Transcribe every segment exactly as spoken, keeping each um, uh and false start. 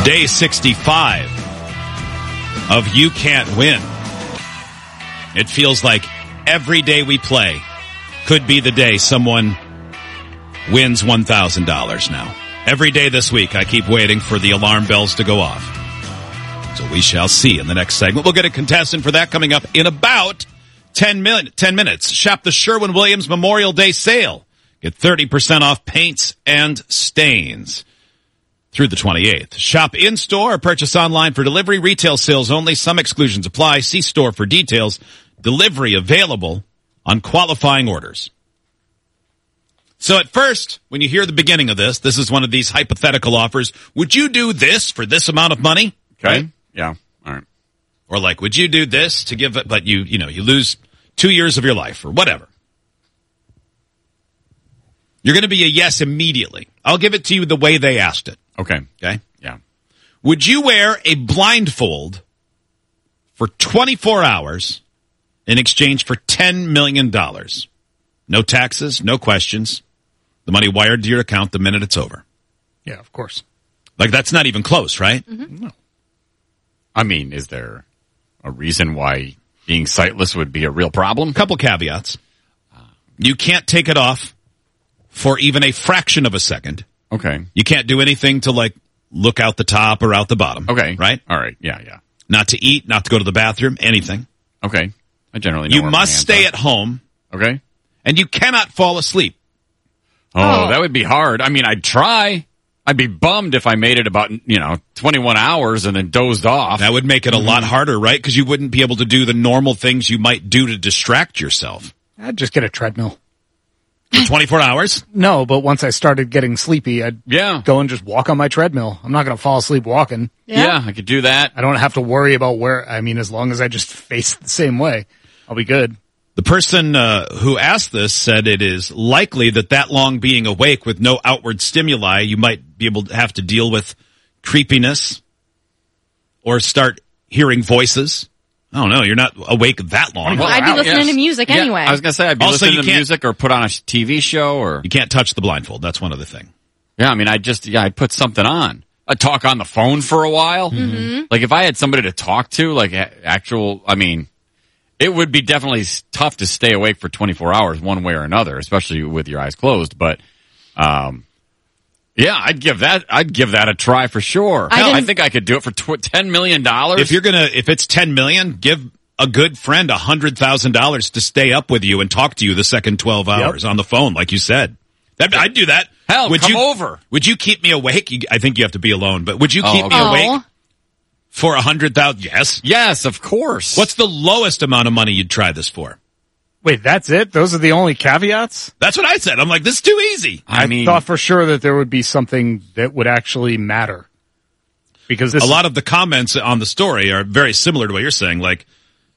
Day sixty-five of You Can't Win. It feels like every day we play could be the day someone wins one thousand dollars now. Every day this week, I keep waiting for the alarm bells to go off. So we shall see in the next segment. We'll get a contestant for that coming up in about ten, min- ten minutes. Shop the Sherwin-Williams Memorial Day Sale. Get thirty percent off paints and stains through the twenty-eighth. Shop in-store or purchase online for delivery. Retail sales only. Some exclusions apply. See store for details. Delivery available on qualifying orders. So at first, when you hear the beginning of this, this is one of these hypothetical offers. Would you do this for this amount of money? Okay. Right? Yeah. All right. Or like, would you do this to give it, but you, you know, you lose two years of your life or whatever. You're going to be a yes immediately. I'll give it to you the way they asked it. Okay. Okay? Yeah. Would you wear a blindfold for twenty-four hours in exchange for ten million dollars? No taxes, no questions. The money wired to your account the minute it's over. Yeah, of course. Like, that's not even close, right? Mm-hmm. No. I mean, is there a reason why being sightless would be a real problem? Couple caveats. You can't take it off for even a fraction of a second. Okay. You can't do anything to, like, look out the top or out the bottom. Okay. Right? All right. Yeah, yeah. Not to eat, not to go to the bathroom, anything. Okay. I generally know You where my must hands stay are. at home, Okay. and you cannot fall asleep. Oh, Oh. that would be hard. I mean, I'd try. I'd be bummed if I made it about, you know, twenty-one hours and then dozed off. That would make it a lot harder, right? Because you wouldn't be able to do the normal things you might do to distract yourself. I'd just get a treadmill. For twenty-four hours? No, but once I started getting sleepy, I'd Yeah. go and just walk on my treadmill. I'm not going to fall asleep walking. Yeah. I could do that. I don't have to worry about where, I mean, as long as I just face it the same way, I'll be good. The person uh, who asked this said it is likely that that long being awake with no outward stimuli, you might be able to have to deal with creepiness or start hearing voices. I don't know. You're not awake that long. Well, I'd be wow, listening yes. to music Yeah, anyway. I was going to say, I'd be Also, you listening to can't- music or put on a sh- T V show or... You can't touch the blindfold. That's one other thing. Yeah, I mean, I'd just, yeah, I'd put something on. I'd talk on the phone for a while. Mm-hmm. Like, if I had somebody to talk to, like, a- actual, I mean, it would be definitely s- tough to stay awake for twenty-four hours one way or another, especially with your eyes closed. But, um, yeah, I'd give that, I'd give that a try for sure. I Hell, I didn't- think I could do it for tw- ten million dollars. If you're gonna, if it's ten million, give a good friend a hundred thousand dollars to stay up with you and talk to you the second twelve hours on the phone, like you said. That, I'd do that. Hell, would come you, over. Would you keep me awake? You, I think you have to be alone, but would you Oh, keep okay. me Oh. awake for a hundred thousand? Yes. Yes, of course. What's the lowest amount of money you'd try this for? Wait, that's it? Those are the only caveats? That's what I said. I'm like, this is too easy. I mean, thought for sure that there would be something that would actually matter. Because this A lot of the comments on the story are very similar to what you're saying. Like,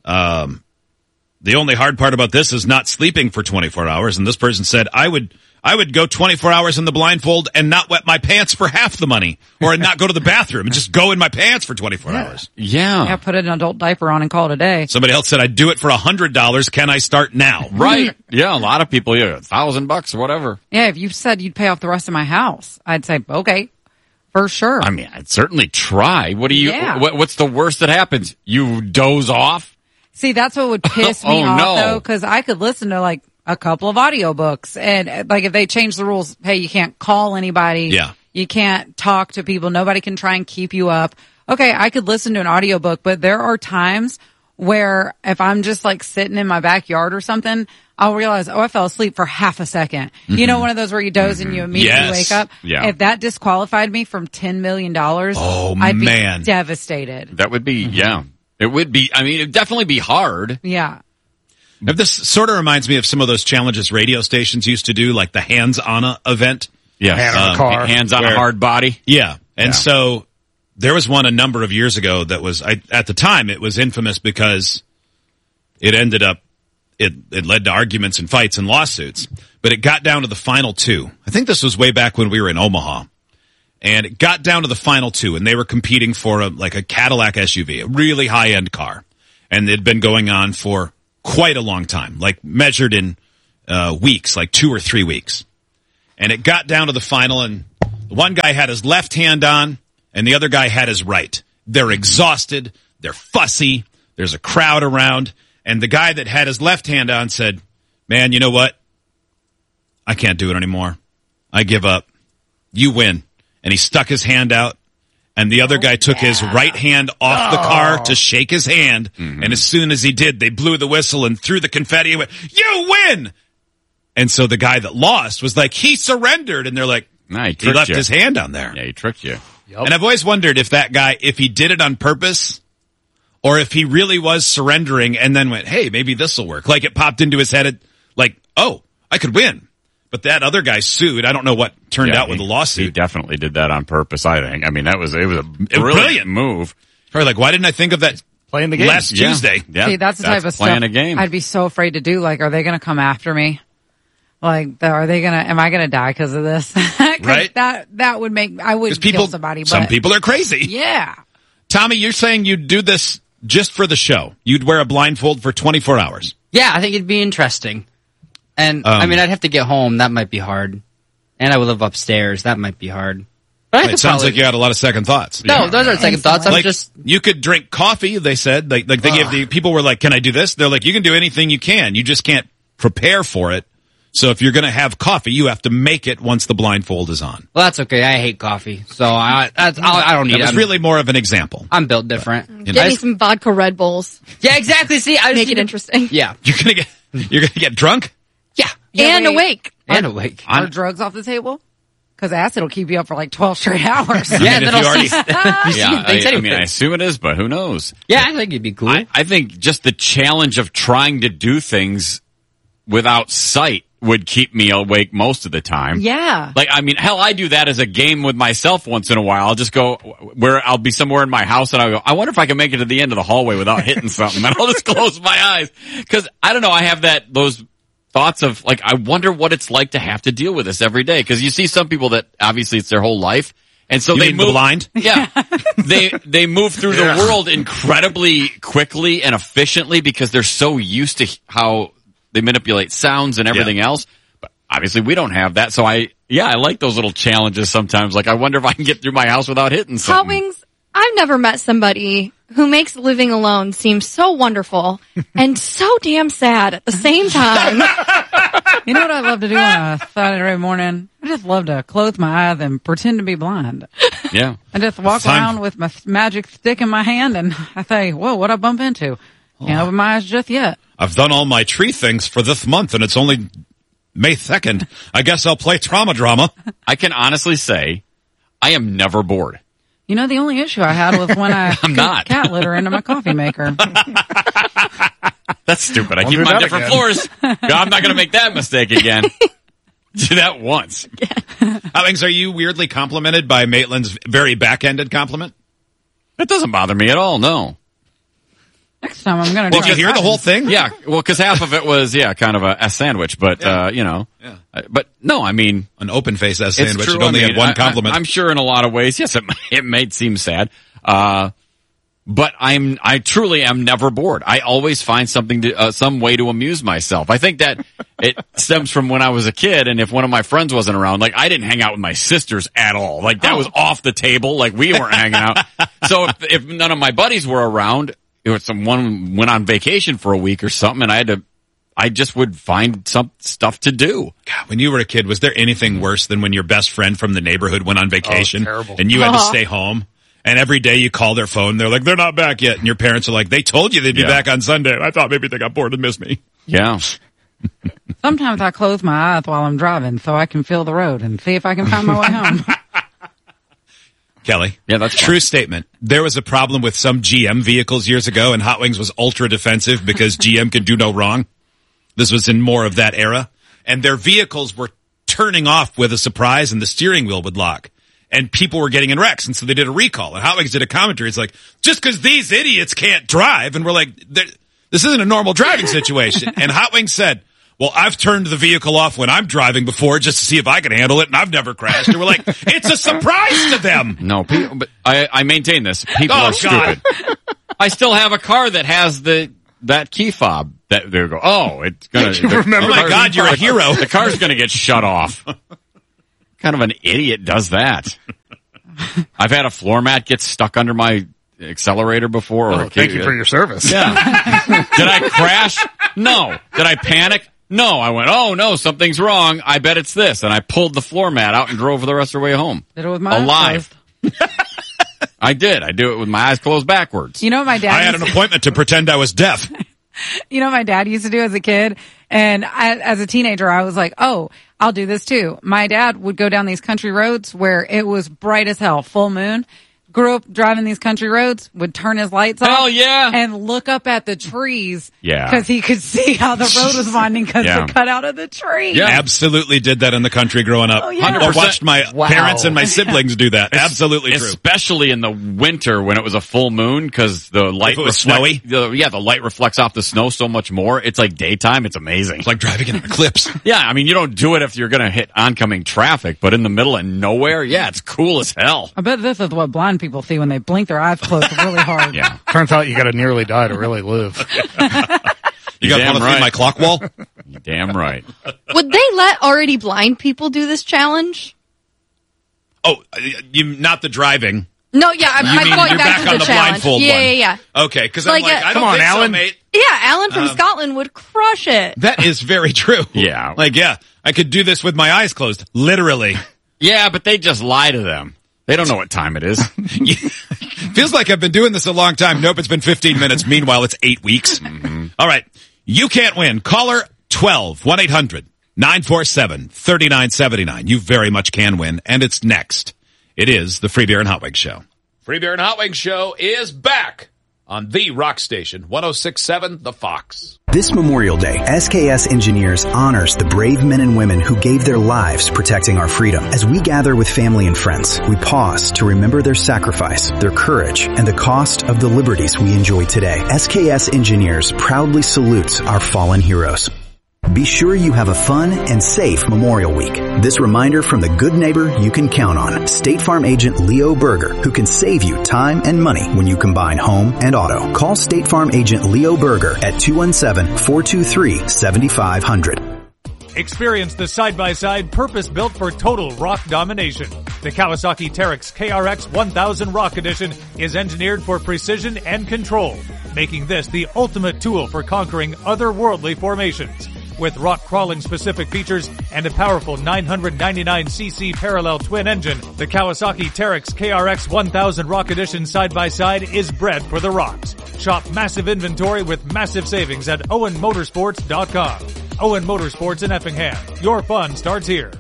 um, the only hard part about this is not sleeping for twenty-four hours. And this person said, I would, I would go twenty-four hours in the blindfold and not wet my pants for half the money, or not go to the bathroom and just go in my pants for twenty-four hours. yeah. Yeah, put an adult diaper on and call it a day. Somebody else said, I'd do it for a hundred dollars. Can I start now? Right. Yeah, a lot of people, yeah, a thousand bucks or whatever. Yeah, if you said you'd pay off the rest of my house, I'd say, okay, for sure. I mean, I'd certainly try. What do you, Yeah. what, what's the worst that happens? You doze off? See, that's what would piss me Oh, off, no. though, because I could listen to, like, a couple of audiobooks. And, uh, like, if they change the rules, hey, you can't call anybody. Yeah. You can't talk to people. Nobody can try and keep you up. Okay, I could listen to an audiobook, but there are times where if I'm just, like, sitting in my backyard or something, I'll realize, oh, I fell asleep for half a second. You know, one of those where you doze and you immediately Yes. wake up? Yeah. If that disqualified me from ten million dollars, Oh, I'd be man. devastated. That would be, yeah. It would be, I mean, it'd definitely be hard. Yeah. Now, this sort of reminds me of some of those challenges radio stations used to do, like the Hands On a event. Yeah. Hand on a car. Hands on Where- a hard body. Yeah. And Yeah. so there was one a number of years ago that was, I, at the time, it was infamous because it ended up, it, it led to arguments and fights and lawsuits. But it got down to the final two. I think this was way back when we were in Omaha. And it got down to the final two, and they were competing for a, like a Cadillac S U V, a really high-end car. And it had been going on for quite a long time, like measured in uh, weeks, like two or three weeks. And it got down to the final, and one guy had his left hand on, and the other guy had his right. They're exhausted. They're fussy. There's a crowd around. And the guy that had his left hand on said, man, you know what? I can't do it anymore. I give up. You win. And he stuck his hand out. And the other oh, guy took yeah. his right hand off oh. the car to shake his hand. Mm-hmm. And as soon as he did, they blew the whistle and threw the confetti and went, you win! And so the guy that lost was like, he surrendered. And they're like, nah, he, he left you. his hand on there. Yeah, he tricked you. Yep. And I've always wondered if that guy, if he did it on purpose, or if he really was surrendering and then went, hey, maybe this will work. Like it popped into his head, like, oh, I could win. But that other guy sued. I don't know what turned Yeah, out with he, the lawsuit. He definitely did that on purpose, I think. I mean, that was, it was a brilliant, brilliant. move. Probably like, why didn't I think of that Playing the game. last Yeah. Tuesday? Yeah. See, that's the type of playing stuff a game. I'd be so afraid to do. Like, are they going to come after me? Like, are they going to, am I going to die because of this? 'Cause Right. That, that would make, I would Because people, kill somebody. But some people are crazy. Yeah. Tommy, you're saying you'd do this just for the show. You'd wear a blindfold for twenty-four hours. Yeah, I think it'd be interesting. And, Um, I mean, I'd have to get home. That might be hard. And I would live upstairs. That might be hard. But I It could sounds probably, like you had a lot of second thoughts. No, those aren't second thoughts. I'm Like, just... you could drink coffee, they said. Like, like they gave the people were like, can I do this? They're like, you can do anything you can. You just can't prepare for it. So if you're going to have coffee, you have to make it once the blindfold is on. Well, that's okay. I hate coffee. So I, that's, I'll, I don't need It it. was I'm, really more of an example. I'm built different. You know, Get I me just- some vodka Red Bulls. Yeah, exactly. See, I just Make need it to- interesting. Yeah. You're going to get, you're going to get drunk? Yeah. And wait. awake. And awake. Are drugs off the table? Because acid will keep you up for like twelve straight hours. Yeah, mean, and if then you I'll already- see, you see Yeah, things I, I anyway. mean, I assume it is, but who knows? Yeah, I think it'd be cool. I, I think just the challenge of trying to do things without sight would keep me awake most of the time. Yeah. Like, I mean, hell, I do that as a game with myself once in a while. I'll just go where I'll be somewhere in my house and I'll go, I wonder if I can make it to the end of the hallway without hitting something. And I'll just close my eyes. Cause I don't know, I have that, those thoughts of like, I wonder what it's like to have to deal with this every day. Cause you see some people that obviously it's their whole life. And so You they mean the move, blind? yeah, they, they move through the world incredibly quickly and efficiently because they're so used to how they manipulate sounds and everything Yeah. else. But obviously we don't have that. So I, yeah, I like those little challenges sometimes. Like I wonder if I can get through my house without hitting Hot something. Wings, I've never met somebody who makes living alone seem so wonderful and so damn sad at the same time. You know what I love to do on a Saturday morning? I just love to close my eyes and pretend to be blind. Yeah. I just walk Time- around with my magic stick in my hand and I say, whoa, what'd I bump into? Can't open my eyes just yet. I've done all my tree things for this month and it's only May second. I guess I'll play Trauma Drama. I can honestly say I am never bored. You know, the only issue I had was when I I'm scooped not. cat litter into my coffee maker. That's stupid. I Don't keep do them on that different again. floors. I'm not going to make that mistake again. Do that once. Alex, are you weirdly complimented by Maitland's very back-ended compliment? That doesn't bother me at all. No. Next time I'm going to Did you hear the whole thing? Yeah. Well, cause half of it was, yeah, kind of a, a sandwich, but, Yeah. uh, you know, Yeah. Uh, but no, I mean, An open face as it's sandwich. true. It only I mean, had one I- compliment. I, I'm sure in a lot of ways, yes, it, it may seem sad. Uh, but I'm, I truly am never bored. I always find something to, uh, some way to amuse myself. I think that it stems from when I was a kid and if one of my friends wasn't around, like I didn't hang out with my sisters at all. Like that was off the table. Like we weren't hanging out. So if, if none of my buddies were around, it was someone went on vacation for a week or something and I had to, I just would find some stuff to do. God, when you were a kid, was there anything worse than when your best friend from the neighborhood went on vacation terrible. and you had to Aw. stay home? And every day you call their phone, they're like, they're not back yet. And your parents are like, they told you they'd be Yeah. back on Sunday. I thought maybe they got bored and missed me. Yeah. Sometimes I close my eyes while I'm driving so I can feel the road and see if I can find my way home. Kelly. Yeah, that's true statement. There was a problem with some G M vehicles years ago and Hot Wings was ultra defensive because G M can do no wrong. This was in more of that era. And their vehicles were turning off with a surprise and the steering wheel would lock. And people were getting in wrecks. And so they did a recall. And Hot Wings did a commentary. It's like, just because these idiots can't drive. And we're like, this isn't a normal driving situation. And Hot Wings said, well, I've turned the vehicle off when I'm driving before just to see if I can handle it. And I've never crashed. And we're like, it's a surprise to them. No, people, but I, I maintain this. People Oh, are God. stupid. I still have a car that has the that key fob. That they go, oh, it's gonna. You the- remember the Oh my car's- God, you're a hero. The car's gonna get shut off. Kind of an idiot does that. I've had a floor mat get stuck under my accelerator before. Or Oh, thank you for your service. Yeah. Did I crash? No. Did I panic? No. I went, oh no, something's wrong. I bet it's this. And I pulled the floor mat out and drove the rest of the way home. Did it with my eyes Alive. I did. I do it with my eyes closed backwards. You know what my dad I had used an to- appointment to pretend I was deaf. You know what my dad used to do as a kid? And I, as a teenager, I was like, oh, I'll do this too. My dad would go down these country roads where it was bright as hell, full moon. Grew up driving these country roads, would turn his lights off. Hell yeah. And look up at the trees. Yeah. Because he could see how the road was winding because Yeah. the cut out of the tree. Yeah. Absolutely did that in the country growing up. Oh, yeah. Or watched my Wow. parents and my siblings do that. Absolutely true. Especially in the winter when it was a full moon because the light If it was reflect- the, yeah, the light reflects off the snow so much more. It's like daytime. It's amazing. It's like driving in an eclipse. Yeah, I mean, you don't do it if you're going to hit oncoming traffic, but in the middle of nowhere, yeah, it's cool as hell. I bet this is what blind people see when they blink their eyes closed really hard. Yeah. Turns out you got to nearly die to really live. You got Damn one right. through my clock wall? You're damn right. Would they let already blind people do this challenge? Oh, you not the driving. No, yeah, I'm, You I'm mean going you're back, back to on the, the challenge. blindfold yeah, one. yeah, yeah. Okay, because I'm Like like, a- I don't Come on, think Alan. so, mate. Yeah, Alan from Um, Scotland would crush it. That is very true. Yeah. Like, yeah, I could do this with my eyes closed. Literally. Yeah, but they just lie to them. They don't know what time it is. Feels like I've been doing this a long time. Nope, it's been fifteen minutes. Meanwhile, it's eight weeks. Mm-hmm. All right. You can't win. Caller twelve, one eight hundred nine four seven three nine seven nine. You very much can win. And it's next. It is the Free Beer and Hot Wings Show. Free Beer and Hot Wings Show is back on the rock station, one oh six point seven The Fox. This Memorial Day, S K S Engineers honors the brave men and women who gave their lives protecting our freedom. As we gather with family and friends, we pause to remember their sacrifice, their courage, and the cost of the liberties we enjoy today. S K S Engineers proudly salutes our fallen heroes. Be sure you have a fun and safe Memorial Week. This reminder from the good neighbor you can count on, State Farm agent Leo Berger, who can save you time and money when you combine home and auto. Call State Farm agent Leo Berger at two one seven, four two three, seven five zero zero. Experience the side-by-side purpose-built for total rock domination. The Kawasaki Teryx K R X one thousand Rock Edition is engineered for precision and control, making this the ultimate tool for conquering otherworldly formations. With rock-crawling specific features and a powerful nine hundred ninety-nine c c parallel twin engine, the Kawasaki Teryx K R X one thousand Rock Edition side-by-side is bred for the rocks. Shop massive inventory with massive savings at owen motorsports dot com. Owen Motorsports in Effingham. Your fun starts here.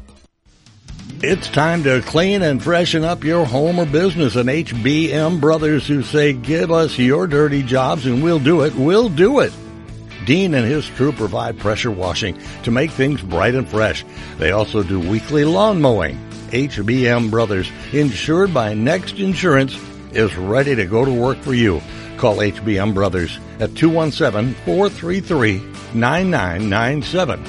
It's time to clean and freshen up your home or business. And H B M Brothers, who say, give us your dirty jobs and we'll do it, we'll do it. Dean and his crew provide pressure washing to make things bright and fresh. They also do weekly lawn mowing. H B M Brothers, insured by Next Insurance, is ready to go to work for you. Call H B M Brothers at two one seven, four three three, nine nine nine seven.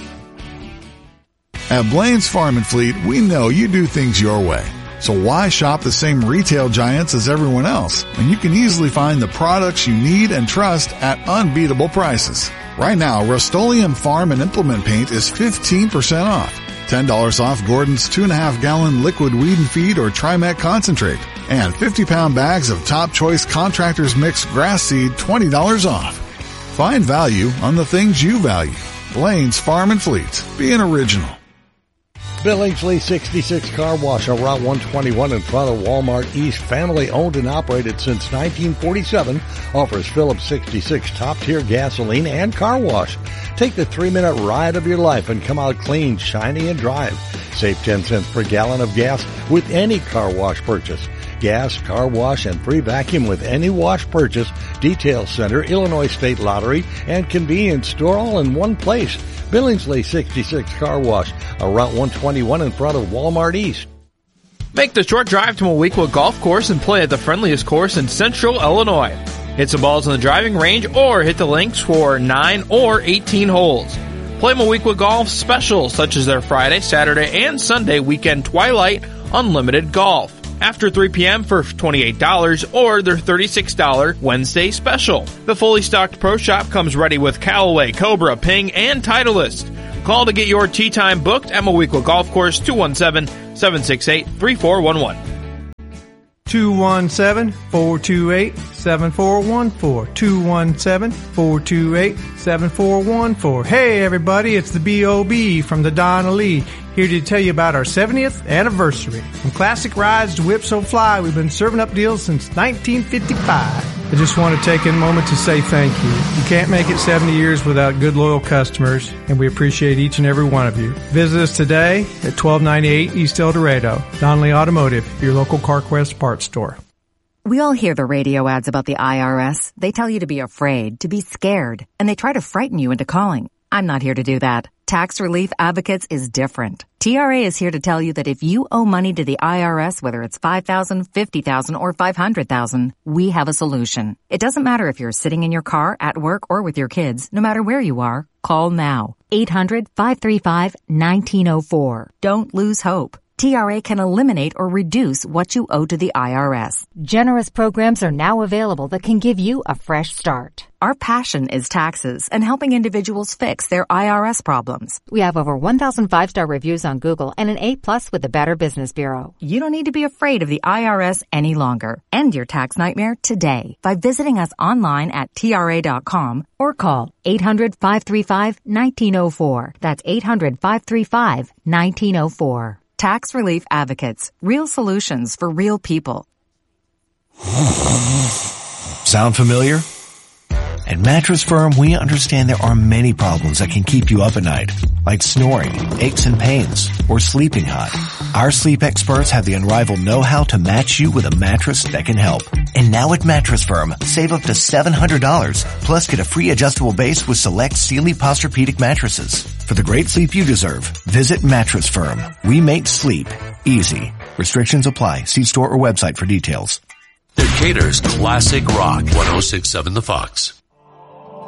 At Blaine's Farm and Fleet, we know you do things your way. So why shop the same retail giants as everyone else when you can easily find the products you need and trust at unbeatable prices? Right now, Rust-Oleum Farm and Implement Paint is fifteen percent off. ten dollars off Gordon's two and a half gallon liquid weed and feed or Trimet concentrate. And fifty pound bags of Top Choice Contractors Mix grass seed, twenty dollars off. Find value on the things you value. Blaine's Farm and Fleet. Be an original. Billingsley sixty-six Car Wash on Route one twenty-one in front of Walmart East, family owned and operated since nineteen forty-seven, offers Phillips sixty-six top-tier gasoline and car wash. Take the three-minute ride of your life and come out clean, shiny, and drive. Save ten cents per gallon of gas with any car wash purchase. Gas, car wash, and free vacuum with any wash purchase. Detail Center, Illinois State Lottery, and convenience store all in one place. Billingsley sixty-six Car Wash, on Route one twenty-one in front of Walmart East. Make the short drive to Moweaqua Golf Course and play at the friendliest course in central Illinois. Hit some balls on the driving range or hit the links for nine or eighteen holes. Play Moweaqua Golf specials such as their Friday, Saturday, and Sunday weekend Twilight Unlimited Golf. After three p.m. for twenty-eight dollars or their thirty-six dollars Wednesday special. The fully stocked Pro Shop comes ready with Callaway, Cobra, Ping, and Titleist. Call to get your tee time booked at Moweaqua Golf Course, two one seven, seven six eight, three four one one. two one seven, four two eight, seven four one four. two one seven, four two eight, seven four one four. Hey everybody, it's the B O B from the Donna Lee, here to tell you about our seventieth anniversary. From classic rides to Whip So Fly, we've been serving up deals since nineteen fifty-five. I just want to take a moment to say thank you. You can't make it seventy years without good, loyal customers, and we appreciate each and every one of you. Visit us today at twelve ninety-eight East El Dorado. Donnelly Automotive, your local CarQuest parts store. We all hear the radio ads about the I R S. They tell you to be afraid, to be scared, and they try to frighten you into calling. I'm not here to do that. Tax Relief Advocates is different. T R A is here to tell you that if you owe money to the I R S, whether it's five thousand dollars, fifty thousand dollars, or five hundred thousand dollars, we have a solution. It doesn't matter if you're sitting in your car, at work, or with your kids. No matter where you are, call now. eight hundred, five three five, one nine zero four. Don't lose hope. T R A can eliminate or reduce what you owe to the I R S. Generous programs are now available that can give you a fresh start. Our passion is taxes and helping individuals fix their I R S problems. We have over one thousand five-star reviews on Google and an A plus with the Better Business Bureau. You don't need to be afraid of the I R S any longer. End your tax nightmare today by visiting us online at T R A dot com or call eight hundred, five three five, one nine zero four. That's eight hundred, five three five, one nine zero four. Tax Relief Advocates. Real solutions for real people. Sound familiar? At Mattress Firm, we understand there are many problems that can keep you up at night, like snoring, aches and pains, or sleeping hot. Our sleep experts have the unrivaled know-how to match you with a mattress that can help. And now at Mattress Firm, save up to seven hundred dollars, plus get a free adjustable base with select Sealy Posturepedic mattresses. For the great sleep you deserve, visit Mattress Firm. We make sleep easy. Restrictions apply. See store or website for details. Decatur's Classic Rock, one oh six point seven The Fox.